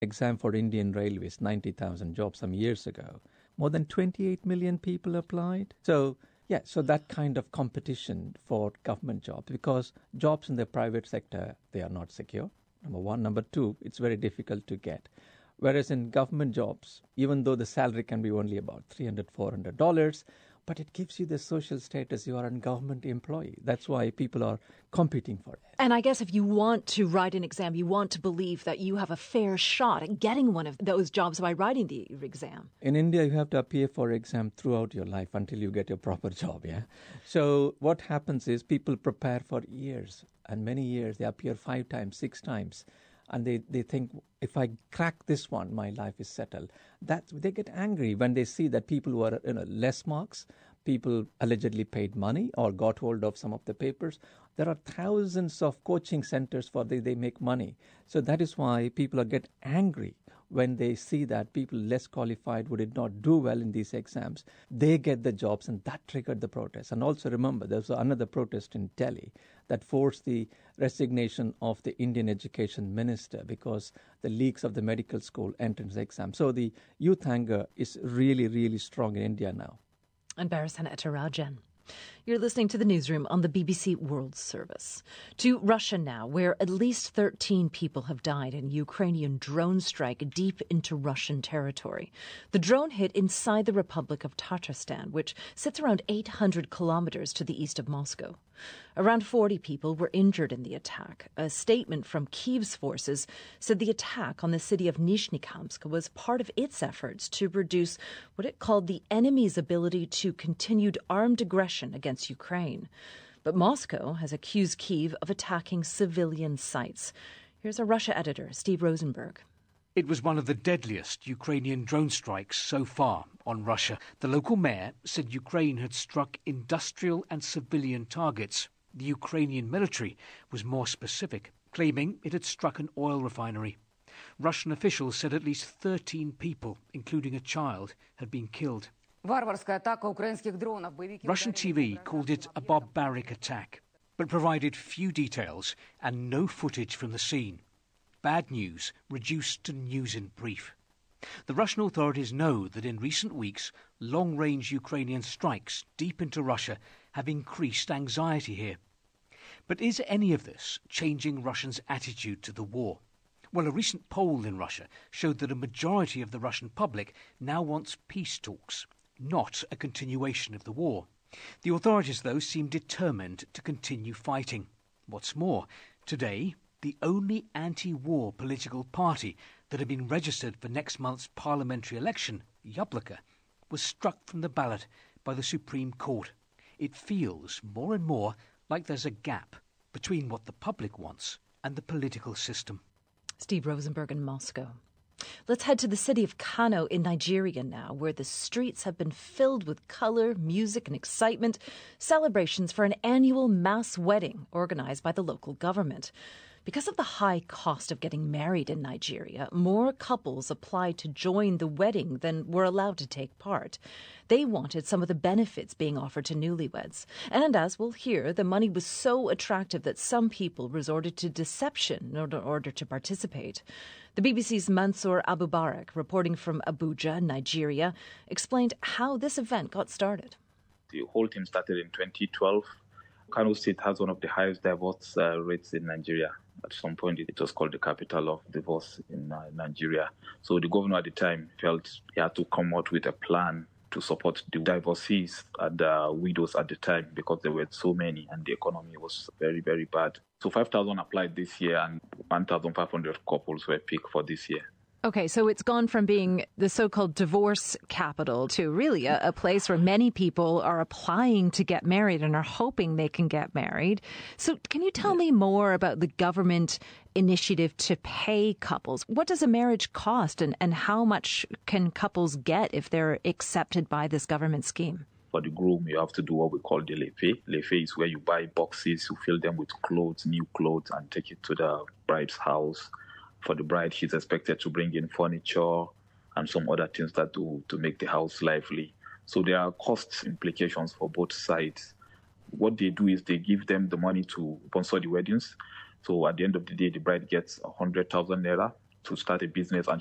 exam for Indian Railways, 90,000 jobs some years ago. More than 28 million people applied. So that kind of competition for government jobs, because jobs in the private sector, they are not secure, number one. Number two, it's very difficult to get. Whereas in government jobs, even though the salary can be only about $300, $400, but it gives you the social status. You are a government employee. That's why people are competing for it. And I guess if you want to write an exam, you want to believe that you have a fair shot at getting one of those jobs by writing the exam. In India, you have to appear for exam throughout your life until you get your proper job, yeah? So what happens is people prepare for years, and many years. They appear 5 times, 6 times. And they think, if I crack this one, my life is settled. They get angry when they see that people who are less marks, people allegedly paid money or got hold of some of the papers. There are thousands of coaching centers for they make money. So that is why people get angry when they see that people less qualified who did not do well in these exams, they get the jobs, and that triggered the protest. And also remember, there was another protest in Delhi that forced the resignation of the Indian education minister because the leaks of the medical school entrance exam. So the youth anger is really, really strong in India now. And Barasana Etarajan. You're listening to the newsroom on the BBC World Service. To Russia now, where at least 13 people have died in a Ukrainian drone strike deep into Russian territory. The drone hit inside the Republic of Tatarstan, which sits around 800 kilometers to the east of Moscow. Around 40 people were injured in the attack. A statement from Kyiv's forces said the attack on the city of Nizhnekamsk was part of its efforts to reduce what it called the enemy's ability to continued armed aggression against Ukraine. But Moscow has accused Kyiv of attacking civilian sites. Here's our Russia editor, Steve Rosenberg. It was one of the deadliest Ukrainian drone strikes so far on Russia. The local mayor said Ukraine had struck industrial and civilian targets. The Ukrainian military was more specific, claiming it had struck an oil refinery. Russian officials said at least 13 people, including a child, had been killed. Russian TV called it a barbaric attack, but provided few details and no footage from the scene. Bad news reduced to news in brief. The Russian authorities know that in recent weeks, long-range Ukrainian strikes deep into Russia have increased anxiety here. But is any of this changing Russians' attitude to the war? Well, a recent poll in Russia showed that a majority of the Russian public now wants peace talks, not a continuation of the war. The authorities, though, seem determined to continue fighting. What's more, today, the only anti-war political party that had been registered for next month's parliamentary election, Yabloko, was struck from the ballot by the Supreme Court. It feels more and more like there's a gap between what the public wants and the political system. Steve Rosenberg in Moscow. Let's head to the city of Kano in Nigeria now, where the streets have been filled with color, music, and excitement, celebrations for an annual mass wedding organized by the local government. Because of the high cost of getting married in Nigeria, more couples applied to join the wedding than were allowed to take part. They wanted some of the benefits being offered to newlyweds. And as we'll hear, the money was so attractive that some people resorted to deception in order to participate. The BBC's Mansour Abubarak, reporting from Abuja, Nigeria, explained how this event got started. The whole thing started in 2012. Kano State has one of the highest divorce rates in Nigeria. At some point, it was called the capital of divorce in Nigeria. So the governor at the time felt he had to come out with a plan to support the divorcees and the widows at the time because there were so many and the economy was very, very bad. So 5,000 applied this year and 1,500 couples were picked for this year. Okay, so it's gone from being the so-called divorce capital to really a place where many people are applying to get married and are hoping they can get married. So can you tell me more about the government initiative to pay couples? What does a marriage cost and how much can couples get if they're accepted by this government scheme? For the groom, you have to do what we call the lefe. Lefe is where you buy boxes, you fill them with clothes, new clothes, and take it to the bride's house. For the bride, she's expected to bring in furniture and some other things that to make the house lively. So there are cost implications for both sides. What they do is they give them the money to sponsor the weddings. So at the end of the day, the bride gets 100,000 naira to start a business, and